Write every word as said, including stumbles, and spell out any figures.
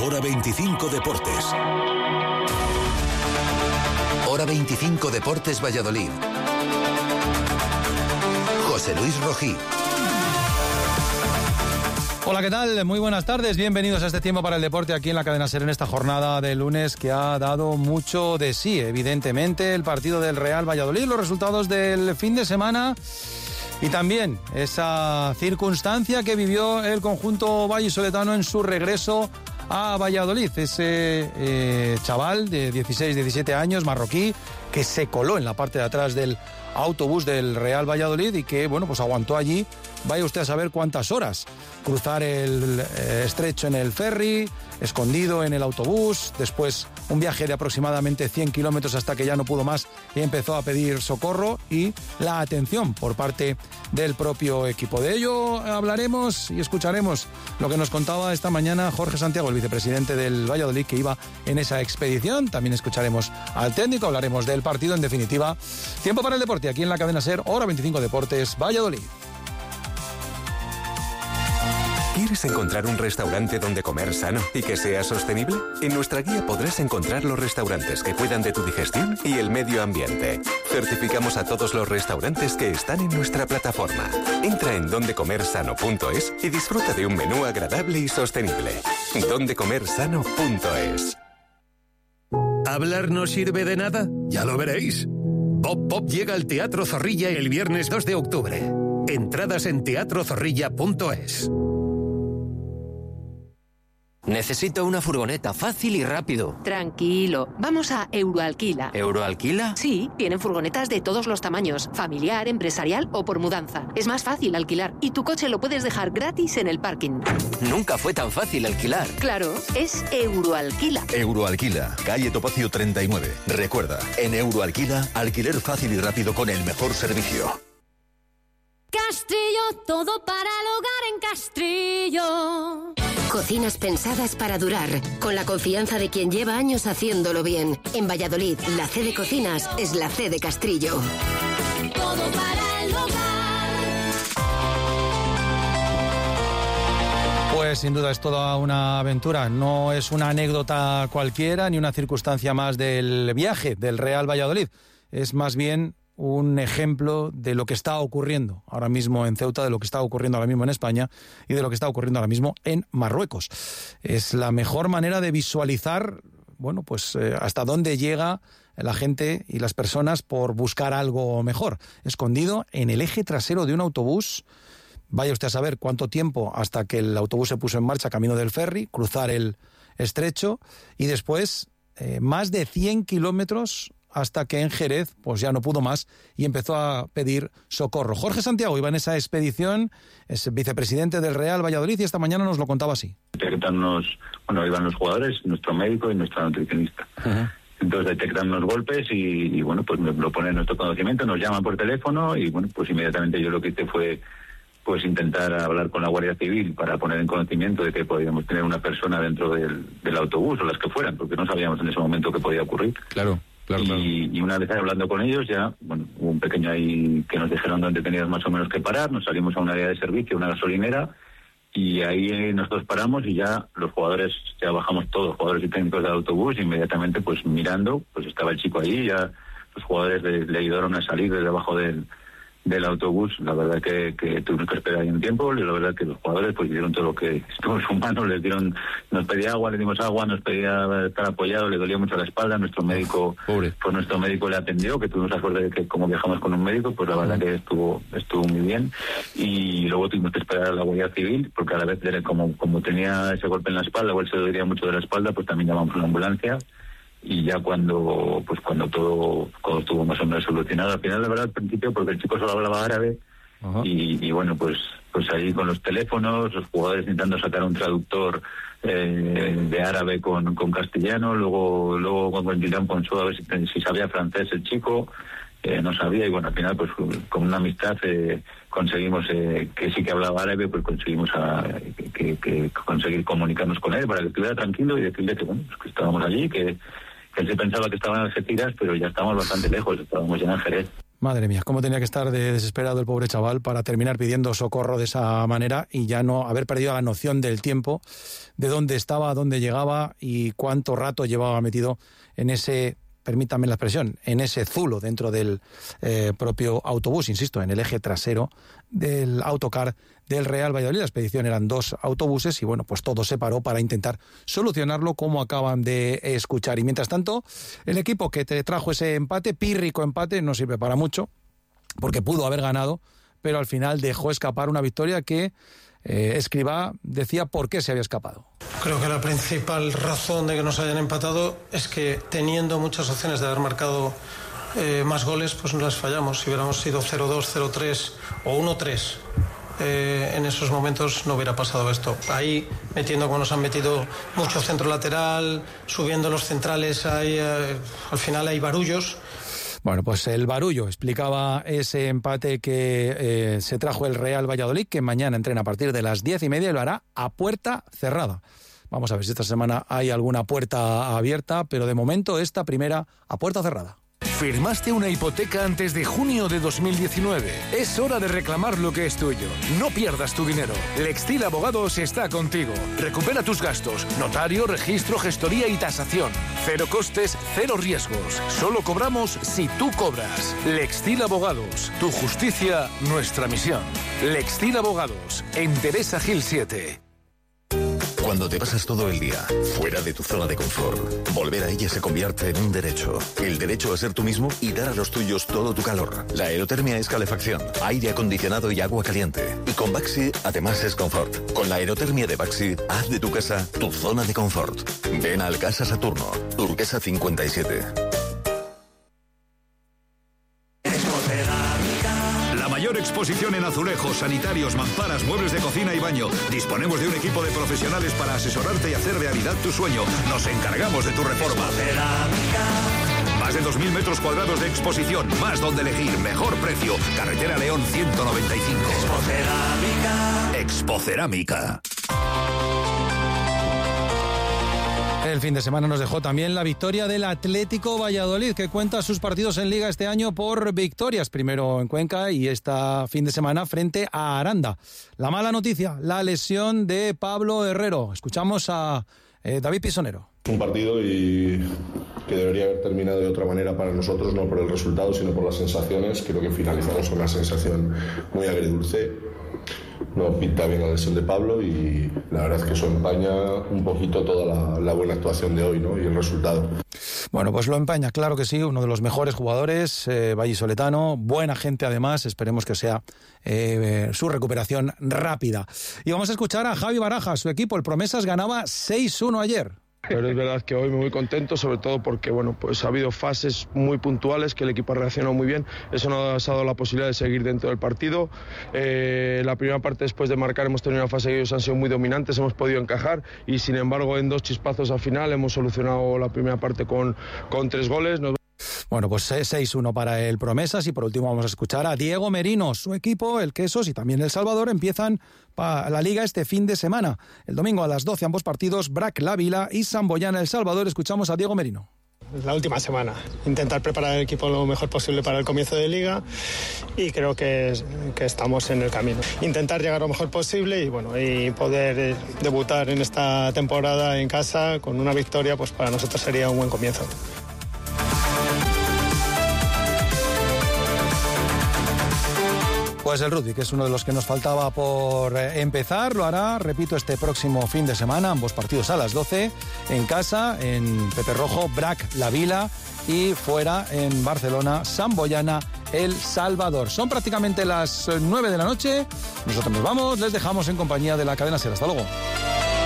Hora veinticinco Deportes. Hora veinticinco Deportes Valladolid. José Luis Rojí. Hola, ¿qué tal? Muy buenas tardes, bienvenidos a este tiempo para el deporte aquí en la cadena SER en esta jornada de lunes que ha dado mucho de sí, evidentemente el partido del Real Valladolid, los resultados del fin de semana y también esa circunstancia que vivió el conjunto vallisoletano en su regreso a Valladolid, ese eh, chaval de dieciséis diecisiete años, marroquí, que se coló en la parte de atrás del autobús del Real Valladolid y que, bueno, pues aguantó allí, vaya usted a saber cuántas horas, cruzar el eh, estrecho en el ferry, escondido en el autobús, después un viaje de aproximadamente cien kilómetros hasta que ya no pudo más y empezó a pedir socorro y la atención por parte del propio equipo. De ello hablaremos y escucharemos lo que nos contaba esta mañana Jorge Santiago, el vicepresidente del Valladolid, que iba en esa expedición. También escucharemos al técnico, hablaremos del partido, en definitiva. Tiempo para el deporte aquí en la cadena SER, Hora veinticinco Deportes, Valladolid. ¿Quieres encontrar un restaurante donde comer sano y que sea sostenible? En nuestra guía podrás encontrar los restaurantes que cuidan de tu digestión y el medio ambiente. Certificamos a todos los restaurantes que están en nuestra plataforma. Entra en donde comer sano punto es y disfruta de un menú agradable y sostenible. donde comer sano punto es. ¿Hablar no sirve de nada? Ya lo veréis. Pop Pop llega al Teatro Zorrilla el viernes dos de octubre. Entradas en teatro zorrilla punto es. Necesito una furgoneta fácil y rápido. Tranquilo, vamos a Euroalquila. ¿Euroalquila? Sí, tienen furgonetas de todos los tamaños, familiar, empresarial o por mudanza. Es más fácil alquilar y tu coche lo puedes dejar gratis en el parking. Nunca fue tan fácil alquilar. Claro, es Euroalquila. Euroalquila, calle Topacio treinta y nueve. Recuerda, en Euroalquila, alquiler fácil y rápido con el mejor servicio. Castrillo, todo para el hogar en Castrillo. Cocinas pensadas para durar, con la confianza de quien lleva años haciéndolo bien. En Valladolid, la C de Cocinas es la C de Castrillo. Todo para el hogar. Pues sin duda es toda una aventura, no es una anécdota cualquiera ni una circunstancia más del viaje del Real Valladolid, es más bien un ejemplo de lo que está ocurriendo ahora mismo en Ceuta, de lo que está ocurriendo ahora mismo en España y de lo que está ocurriendo ahora mismo en Marruecos. Es la mejor manera de visualizar, bueno, pues eh, hasta dónde llega la gente y las personas por buscar algo mejor. Escondido en el eje trasero de un autobús, vaya usted a saber cuánto tiempo hasta que el autobús se puso en marcha camino del ferry, cruzar el estrecho y después eh, más de cien kilómetros hasta que en Jerez pues ya no pudo más y empezó a pedir socorro. Jorge Santiago iba en esa expedición, es vicepresidente del Real Valladolid y esta mañana nos lo contaba así. Detectarnos, bueno, iban los jugadores, nuestro médico y nuestra nutricionista. Uh-huh. Entonces detectan los golpes y, y bueno, pues lo ponen en nuestro conocimiento, nos llaman por teléfono y bueno, pues inmediatamente yo lo que hice fue pues intentar hablar con la Guardia Civil para poner en conocimiento de que podíamos tener una persona dentro del, del autobús o las que fueran, porque no sabíamos en ese momento qué podía ocurrir. Claro. Claro, y, claro. y una vez hablando con ellos ya, bueno, hubo un pequeño ahí que nos dijeron dónde teníamos más o menos que parar, nos salimos a un área de servicio, una gasolinera, y ahí nosotros paramos y ya los jugadores, ya bajamos todos, jugadores y técnicos del autobús, e inmediatamente pues mirando, pues estaba el chico allí, ya los jugadores le, le ayudaron a salir de debajo del, del autobús. La verdad que, que tuvimos que esperar ahí un tiempo, y la verdad que los jugadores pues hicieron todo lo que estuvo en su mano, les dieron, nos pedía agua, le dimos agua, nos pedía estar apoyado, le dolía mucho la espalda, nuestro médico, Pobre. pues nuestro médico le atendió, que tuvimos la suerte de que como viajamos con un médico, pues la verdad que estuvo, estuvo muy bien, y luego tuvimos que esperar a la Guardia Civil, porque a la vez como, como tenía ese golpe en la espalda, o él se dolía mucho de la espalda, pues también llamamos a una ambulancia. Y ya cuando pues cuando todo, todo estuvo más o menos solucionado, al final la verdad al principio, porque el chico solo hablaba árabe, y, y bueno pues pues ahí con los teléfonos, los jugadores intentando sacar un traductor eh, de árabe con, con castellano, luego luego cuando intentaron con su a ver si, si sabía francés el chico, eh, no sabía, y bueno al final pues con una amistad eh, conseguimos eh, que sí que hablaba árabe, pues conseguimos a, que, que conseguir comunicarnos con él para que estuviera tranquilo y decirle que bueno pues que estábamos allí, que que él se pensaba que estaba en Algeciras, pero ya estábamos bastante lejos, estábamos ya en Jerez. Madre mía, cómo tenía que estar de desesperado el pobre chaval para terminar pidiendo socorro de esa manera y ya no haber perdido la noción del tiempo, de dónde estaba, dónde llegaba y cuánto rato llevaba metido en ese, permítanme la expresión, en ese zulo dentro del eh, propio autobús, insisto, en el eje trasero del autocar del Real Valladolid. La expedición eran dos autobuses y bueno, pues todo se paró para intentar solucionarlo, como acaban de escuchar. Y mientras tanto, el equipo que te trajo ese empate, pírrico empate, no sirve para mucho, porque pudo haber ganado, pero al final dejó escapar una victoria que eh, Escribá decía por qué se había escapado. Creo que la principal razón de que nos hayan empatado es que teniendo muchas opciones de haber marcado eh, más goles, pues no las fallamos. Si hubiéramos sido cero dos, cero tres o uno tres, eh, en esos momentos no hubiera pasado esto. Ahí, metiendo como nos han metido mucho centro lateral, subiendo los centrales, hay, eh, al final hay barullos. Bueno, pues el barullo explicaba ese empate que eh, se trajo el Real Valladolid, que mañana entrena a partir de las diez y media y lo hará a puerta cerrada. Vamos a ver si esta semana hay alguna puerta abierta, pero de momento esta primera a puerta cerrada. ¿Firmaste una hipoteca antes de junio de dos mil diecinueve? Es hora de reclamar lo que es tuyo. No pierdas tu dinero. Lextil Abogados está contigo. Recupera tus gastos. Notario, registro, gestoría y tasación. Cero costes, cero riesgos. Solo cobramos si tú cobras. Lextil Abogados. Tu justicia, nuestra misión. Lextil Abogados. En Teresa Gil siete. Cuando te pasas todo el día fuera de tu zona de confort, volver a ella se convierte en un derecho. El derecho a ser tú mismo y dar a los tuyos todo tu calor. La aerotermia es calefacción, aire acondicionado y agua caliente. Y con Baxi, además, es confort. Con la aerotermia de Baxi, haz de tu casa tu zona de confort. Ven al Casa Saturno, Turquesa cincuenta y siete. Exposición en azulejos, sanitarios, mamparas, muebles de cocina y baño. Disponemos de un equipo de profesionales para asesorarte y hacer realidad tu sueño. Nos encargamos de tu reforma. Más de dos mil metros cuadrados de exposición, más donde elegir, mejor precio. Carretera León ciento noventa y cinco. Expocerámica. Expocerámica. El fin de semana nos dejó también la victoria del Atlético Valladolid, que cuenta sus partidos en Liga este año por victorias. Primero en Cuenca y esta fin de semana frente a Aranda. La mala noticia, la lesión de Pablo Herrero. Escuchamos a eh, David Pisonero. Un partido y que debería haber terminado de otra manera para nosotros, no por el resultado, sino por las sensaciones. Creo que finalizamos con una sensación muy agridulce. No pinta bien la lesión de Pablo y la verdad es que eso empaña un poquito toda la, la buena actuación de hoy, ¿no? Y el resultado. Bueno, pues lo empaña, claro que sí, uno de los mejores jugadores, eh, vallisoletano, buena gente además, esperemos que sea eh, su recuperación rápida. Y vamos a escuchar a Javi Baraja, su equipo, el Promesas ganaba seis uno ayer. Pero es verdad que hoy muy contento, sobre todo porque bueno, pues ha habido fases muy puntuales que el equipo ha reaccionado muy bien. Eso nos ha dado la posibilidad de seguir dentro del partido. Eh, la primera parte, después de marcar, hemos tenido una fase que ellos han sido muy dominantes, hemos podido encajar y sin embargo en dos chispazos al final hemos solucionado la primera parte con, con tres goles. Nos... Bueno, pues seis uno para el Promesas y por último vamos a escuchar a Diego Merino. Su equipo, el Quesos y también el Salvador empiezan para la Liga este fin de semana. El domingo a las doce ambos partidos, Brac La Vila y Samboyana El Salvador. Escuchamos a Diego Merino. La última semana, intentar preparar el equipo lo mejor posible para el comienzo de Liga y creo que, que estamos en el camino. Intentar llegar lo mejor posible y bueno, y poder debutar en esta temporada en casa con una victoria, pues para nosotros sería un buen comienzo. Pues el rugby, que es uno de los que nos faltaba por empezar, lo hará, repito, este próximo fin de semana, ambos partidos a las doce, en casa, en Pepe Rojo, Brac La Vila y fuera en Barcelona, Samboyana El Salvador. Son prácticamente las nueve de la noche, nosotros nos vamos, les dejamos en compañía de la cadena SER. Hasta luego.